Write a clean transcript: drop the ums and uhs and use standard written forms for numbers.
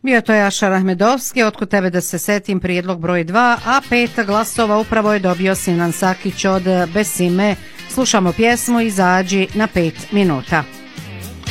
Bio to je Ašar Ahmedovski, otkud tebe da se setim, prijedlog broj 2, a 5 glasova upravo je dobio Sinan Sakić od Besime. Slušamo pjesmu Izađi na 5 minuta.